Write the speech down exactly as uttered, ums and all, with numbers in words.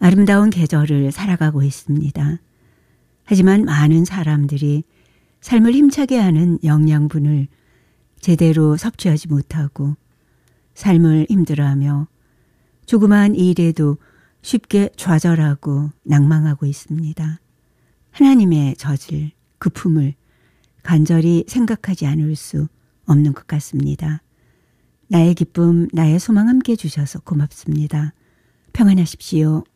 아름다운 계절을 살아가고 있습니다. 하지만 많은 사람들이 삶을 힘차게 하는 영양분을 제대로 섭취하지 못하고 삶을 힘들어하며 조그마한 일에도 쉽게 좌절하고 낭망하고 있습니다. 하나님의 젖을, 그 품을 간절히 생각하지 않을 수 없는 것 같습니다. 나의 기쁨, 나의 소망 함께 해주셔서 고맙습니다. 평안하십시오.